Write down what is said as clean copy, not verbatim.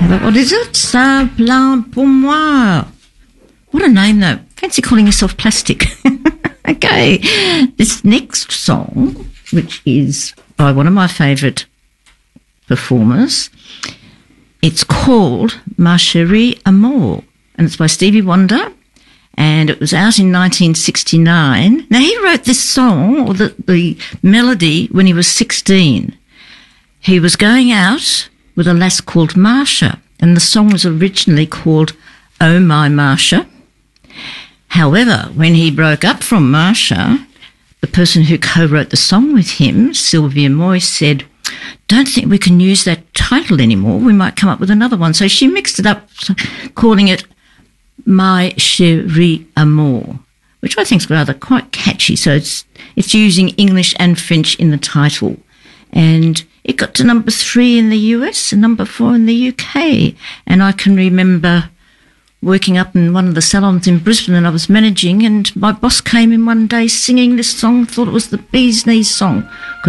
What is it? Ça plein pour moi. What a name, though. Fancy calling yourself Plastic. Okay. This next song, which is by one of my favourite performers, it's called Ma Chérie Amour, and it's by Stevie Wonder, and it was out in 1969. Now, he wrote this song, or the melody, when he was 16. He was going out with a lass called Marsha, and the song was originally called Oh My Marsha. However, when he broke up from Marsha, the person who co-wrote the song with him, Sylvia Moy, said, "Don't think we can use that title anymore. We might come up with another one." So she mixed it up, calling it My Chérie Amour, which I think is rather quite catchy. So it's using English and French in the title. And it got to number 3 in the US and number 4 in the UK. And I can remember working up in one of the salons in Brisbane, and I was managing, and my boss came in one day singing this song, thought it was the bee's knees song.